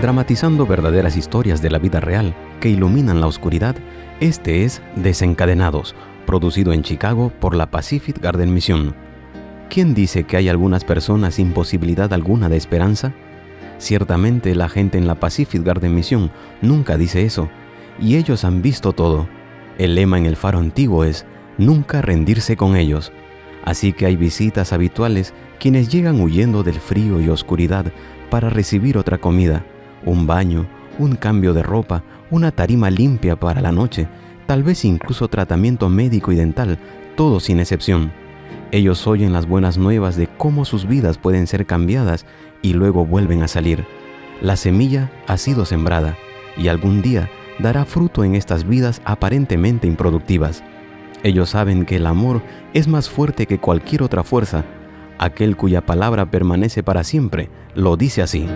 Dramatizando verdaderas historias de la vida real que iluminan la oscuridad, este es Desencadenados, producido en Chicago por la Pacific Garden Mission. ¿Quién dice que hay algunas personas sin posibilidad alguna de esperanza? Ciertamente la gente en la Pacific Garden Mission nunca dice eso, y ellos han visto todo. El lema en el faro antiguo es nunca rendirse con ellos. Así que hay visitas habituales quienes llegan huyendo del frío y oscuridad para recibir otra comida, un baño, un cambio de ropa, una tarima limpia para la noche, tal vez incluso tratamiento médico y dental, todo sin excepción. Ellos oyen las buenas nuevas de cómo sus vidas pueden ser cambiadas y luego vuelven a salir. La semilla ha sido sembrada y algún día dará fruto en estas vidas aparentemente improductivas. Ellos saben que el amor es más fuerte que cualquier otra fuerza. Aquel cuya palabra permanece para siempre lo dice así.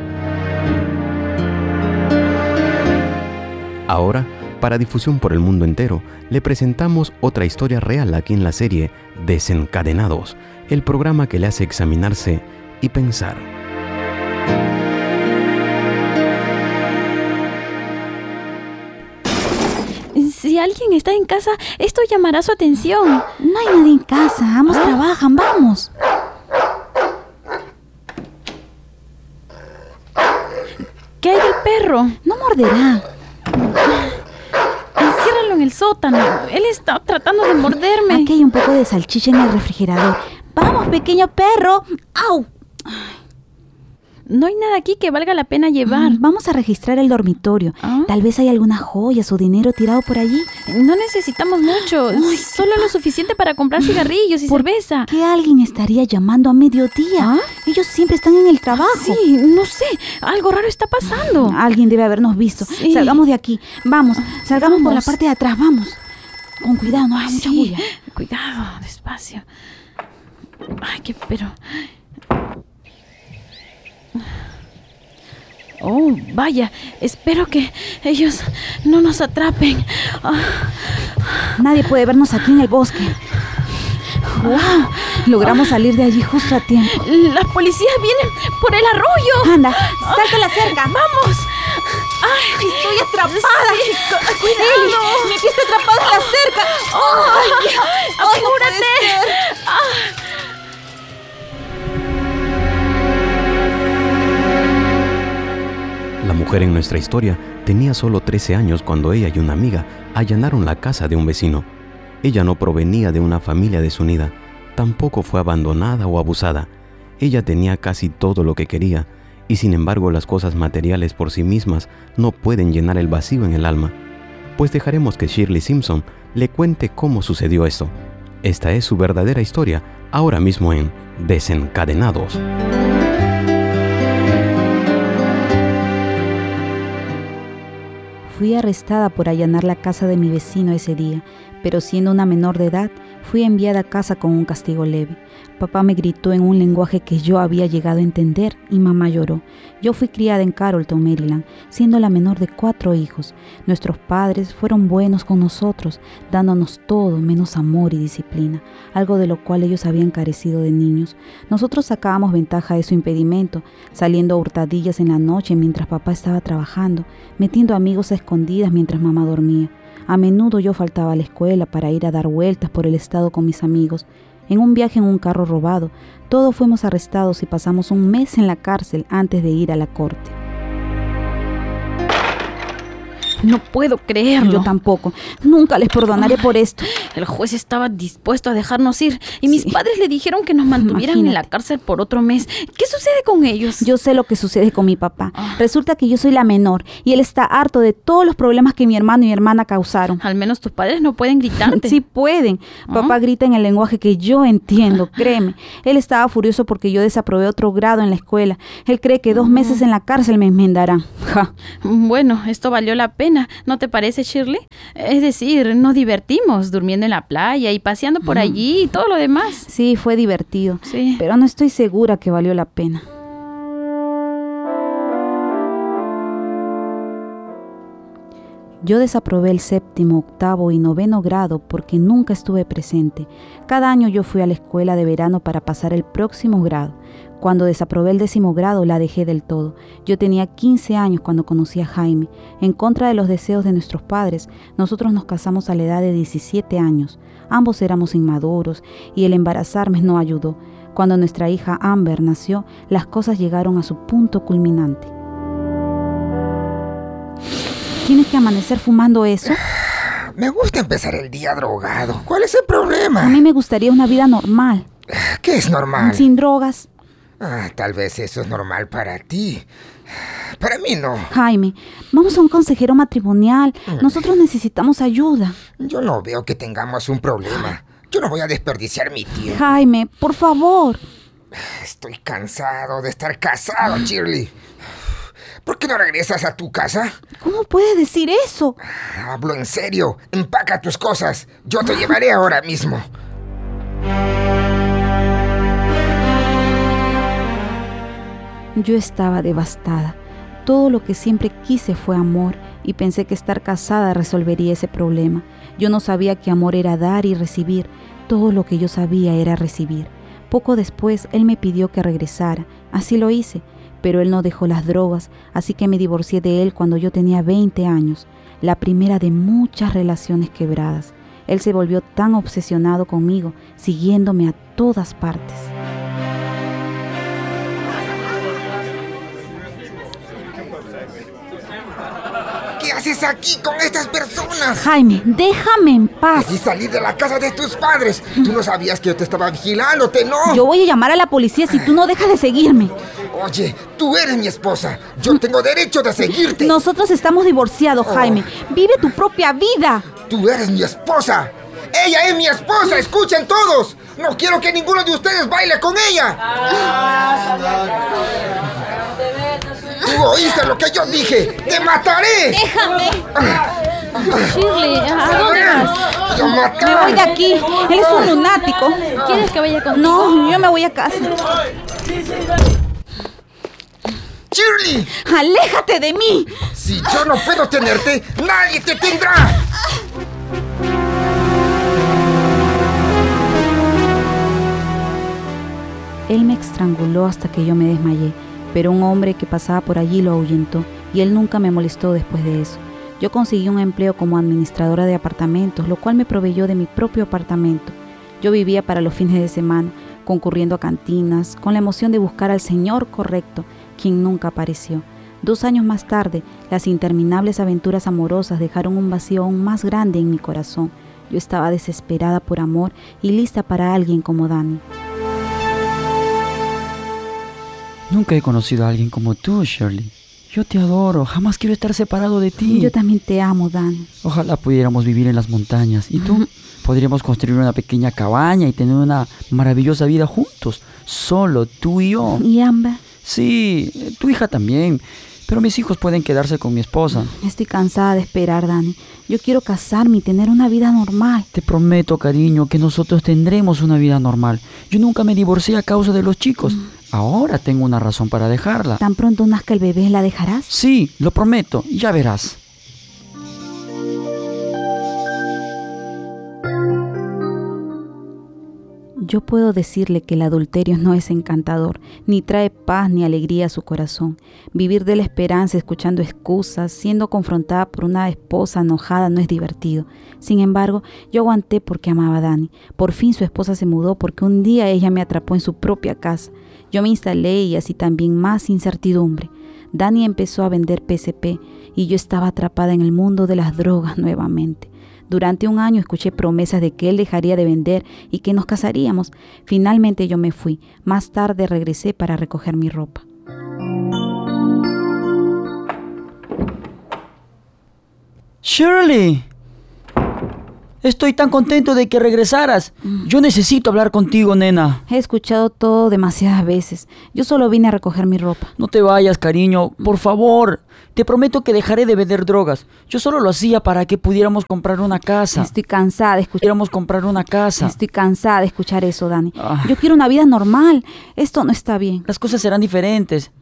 Ahora, para difusión por el mundo entero, le presentamos otra historia real aquí en la serie Desencadenados, el programa que le hace examinarse y pensar. Si alguien está en casa, esto llamará su atención. No hay nadie en casa, ambos trabajan, vamos. ¿Qué hay del perro? No morderá. Enciérralo en el sótano. Él está tratando de morderme. Aquí hay un poco de salchicha en el refrigerador. Vamos, pequeño perro. ¡Au! No hay nada aquí que valga la pena llevar. Vamos a registrar el dormitorio. Tal vez hay algunas joyas o dinero tirado por allí. No necesitamos mucho. Solo lo suficiente para comprar cigarrillos y cerveza. ¿Qué alguien estaría llamando a mediodía? Ellos siempre están en el trabajo. Sí, no sé. Algo raro está pasando. Alguien debe habernos visto. Sí. Salgamos de aquí. Vamos, salgamos por la parte de atrás. Vamos. Con cuidado, no hagas mucha bulla. Cuidado, despacio. Ay, pero... Oh, vaya, espero que ellos no nos atrapen. Nadie puede vernos aquí en el bosque. ¡Wow! Logramos salir de allí justo a tiempo. Las policías vienen por el arroyo. Anda, salta a la cerca. ¡Vamos! ¡Ay, estoy atrapada! Sí, cuidado. Mi pie está atrapada en la cerca. ¡Ay, apúrate! La mujer en nuestra historia tenía solo 13 años cuando ella y una amiga allanaron la casa de un vecino. Ella no provenía de una familia desunida, tampoco fue abandonada o abusada. Ella tenía casi todo lo que quería, y sin embargo las cosas materiales por sí mismas no pueden llenar el vacío en el alma. Pues dejaremos que Shirley Simpson le cuente cómo sucedió esto. Esta es su verdadera historia, ahora mismo en Desencadenados. Fui arrestada por allanar la casa de mi vecino ese día, pero siendo una menor de edad, fui enviada a casa con un castigo leve. Papá me gritó en un lenguaje que yo había llegado a entender y mamá lloró. Yo fui criada en Carrollton, Maryland, siendo la menor de 4 hijos. Nuestros padres fueron buenos con nosotros, dándonos todo menos amor y disciplina, algo de lo cual ellos habían carecido de niños. Nosotros sacábamos ventaja de su impedimento, saliendo a hurtadillas en la noche mientras papá estaba trabajando, metiendo amigos a escondidas mientras mamá dormía. A menudo yo faltaba a la escuela para ir a dar vueltas por el estado con mis amigos. En un viaje en un carro robado, todos fuimos arrestados y pasamos un mes en la cárcel antes de ir a la corte. No puedo creerlo. Yo tampoco. Nunca les perdonaré por esto. El juez estaba dispuesto a dejarnos ir y mis padres le dijeron que nos mantuvieran en la cárcel por otro mes. ¿Qué sucede con ellos? Yo sé lo que sucede con mi papá. Resulta que yo soy la menor y él está harto de todos los problemas que mi hermano y mi hermana causaron. Al menos tus padres no pueden gritarte. Sí pueden. Papá grita en el lenguaje que yo entiendo, créeme. Él estaba furioso porque yo desaprobé otro grado en la escuela. Él cree que 2 meses en la cárcel me enmendarán. Bueno, esto valió la pena. ¿No te parece, Shirley? Es decir, nos divertimos durmiendo en la playa y paseando por allí y todo lo demás. Sí, fue divertido. Sí. Pero no estoy segura que valió la pena. Yo desaprobé el 7º, 8º y 9º grado porque nunca estuve presente. Cada año yo fui a la escuela de verano para pasar el próximo grado. Cuando desaprobé el 10º grado, la dejé del todo. Yo tenía 15 años cuando conocí a Jaime. En contra de los deseos de nuestros padres, nosotros nos casamos a la edad de 17 años. Ambos éramos inmaduros y el embarazarme no ayudó. Cuando nuestra hija Amber nació, las cosas llegaron a su punto culminante. ¿Tienes que amanecer fumando eso? Me gusta empezar el día drogado. ¿Cuál es el problema? A mí me gustaría una vida normal. ¿Qué es normal? Sin drogas. Tal vez eso es normal para ti. Para mí no. Jaime, vamos a un consejero matrimonial. Nosotros necesitamos ayuda. Yo no veo que tengamos un problema. Yo no voy a desperdiciar mi tiempo. Jaime, por favor. Estoy cansado de estar casado, Shirley. ¿Por qué no regresas a tu casa? ¿Cómo puedes decir eso? Hablo en serio. Empaca tus cosas. Yo te llevaré ahora mismo. Yo estaba devastada. Todo lo que siempre quise fue amor y pensé que estar casada resolvería ese problema. Yo no sabía que amor era dar y recibir. Todo lo que yo sabía era recibir. Poco después, él me pidió que regresara. Así lo hice. Pero él no dejó las drogas, así que me divorcié de él cuando yo tenía 20 años, la primera de muchas relaciones quebradas. Él se volvió tan obsesionado conmigo, siguiéndome a todas partes. ¿Qué haces aquí con estas personas? Jaime, déjame en paz. Y salir de la casa de tus padres. Tú no sabías que yo te estaba vigilándote, ¿no? Yo voy a llamar a la policía si tú no dejas de seguirme. Oye, tú eres mi esposa. Yo tengo derecho de seguirte. Nosotros estamos divorciados, Jaime. Vive tu propia vida. Tú eres mi esposa. ¡Ella es mi esposa! ¡Escuchen todos! ¡No quiero que ninguno de ustedes baile con ella! ¡Tú oíste lo que yo dije! ¡Te mataré! ¡Déjame! Shirley, ¿a dónde vas? ¡Te mataré! Me voy de aquí. Él es un lunático. ¿Quieres que vaya contigo? No, yo me voy a casa. ¡Shirley! ¡Aléjate de mí! Si yo no puedo tenerte, nadie te tendrá. Él me estranguló hasta que yo me desmayé, pero un hombre que pasaba por allí lo ahuyentó y él nunca me molestó después de eso. Yo conseguí un empleo como administradora de apartamentos, lo cual me proveyó de mi propio apartamento. Yo vivía para los fines de semana, concurriendo a cantinas, con la emoción de buscar al señor correcto, quien nunca apareció. 2 años más tarde, las interminables aventuras amorosas dejaron un vacío aún más grande en mi corazón. Yo estaba desesperada por amor y lista para alguien como Dani. Nunca he conocido a alguien como tú, Shirley. Yo te adoro, jamás quiero estar separado de ti. Yo también te amo, Dani. Ojalá pudiéramos vivir en las montañas. ¿Y tú? Podríamos construir una pequeña cabaña y tener una maravillosa vida juntos. Solo tú y yo. ¿Y Amber? Sí, tu hija también. Pero mis hijos pueden quedarse con mi esposa. Estoy cansada de esperar, Dani. Yo quiero casarme y tener una vida normal. Te prometo, cariño, que nosotros tendremos una vida normal. Yo nunca me divorcié a causa de los chicos. Ahora tengo una razón para dejarla. ¿Tan pronto nazca el bebé la dejarás? Sí, lo prometo. Ya verás. Yo puedo decirle que el adulterio no es encantador, ni trae paz ni alegría a su corazón. Vivir de la esperanza escuchando excusas, siendo confrontada por una esposa enojada no es divertido. Sin embargo, yo aguanté porque amaba a Dani. Por fin su esposa se mudó porque un día ella me atrapó en su propia casa. Yo me instalé y así también más incertidumbre. Dani empezó a vender PCP y yo estaba atrapada en el mundo de las drogas nuevamente. Durante 1 año escuché promesas de que él dejaría de vender y que nos casaríamos. Finalmente yo me fui. Más tarde regresé para recoger mi ropa. Shirley, estoy tan contento de que regresaras. Yo necesito hablar contigo, nena. He escuchado todo demasiadas veces. Yo solo vine a recoger mi ropa. No te vayas, cariño, por favor. Te prometo que dejaré de vender drogas. Yo solo lo hacía para que pudiéramos comprar una casa. Estoy cansada de escuchar. Pudiéramos comprar una casa. Estoy cansada de escuchar eso, Dani. Yo quiero una vida normal. Esto no está bien. Las cosas serán diferentes.